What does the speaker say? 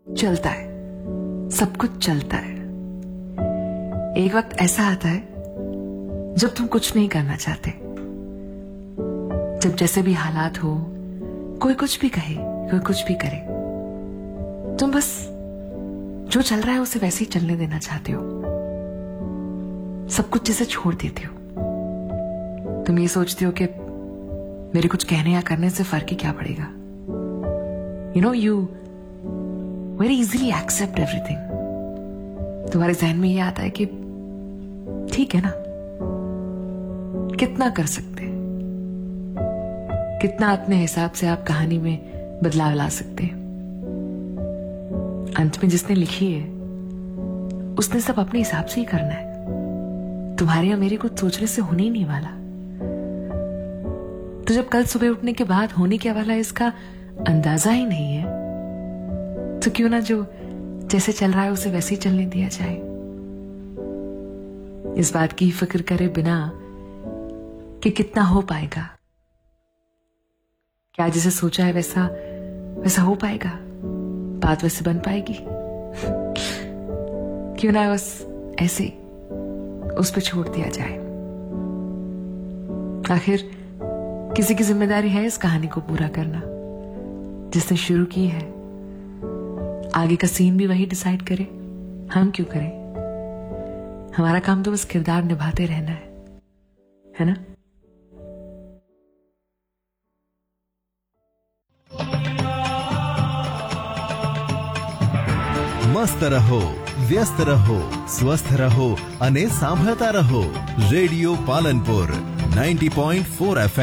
चलता है, सब कुछ चलता है। एक वक्त ऐसा आता है जब तुम कुछ नहीं करना चाहते, जब जैसे भी हालात हो, कोई कुछ भी कहे, कोई कुछ भी करे, तुम बस जो चल रहा है उसे वैसे ही चलने देना चाहते हो, सब कुछ जैसे छोड़ देते हो। तुम ये सोचते हो कि मेरे कुछ कहने या करने से फर्क ही क्या पड़ेगा। You very easily accept everything. तुम्हारे जहन में ये आता है कि ठीक है ना, कितना कर सकते हैं, कितना अपने हिसाब से आप कहानी में बदलाव ला सकते हैं। अंत में जिसने लिखी है उसने सब अपने हिसाब से ही करना है। तुम्हारे या मेरे कुछ सोचने से होने ही नहीं वाला। तो जब कल सुबह उठने के बाद होने क्या वाला है इसका अंदाजा ही नहीं है, तो क्यों ना जो जैसे चल रहा है उसे वैसे ही चलने दिया जाए। इस बात की फिक्र करे बिना कि कितना हो पाएगा, क्या जैसे सोचा है वैसा वैसा हो पाएगा, बात वैसे बन पाएगी। क्यों ना बस ऐसे उस पर छोड़ दिया जाए। आखिर किसी की जिम्मेदारी है इस कहानी को पूरा करना। जिसने शुरू की है, आगे का सीन भी वही डिसाइड करे, हम क्यों करें। हमारा काम तो बस किरदार निभाते रहना है ना। मस्त रहो, व्यस्त रहो, स्वस्थ रहो અને સાંભળતા રહો. Radio Palanpur 90.4 FM.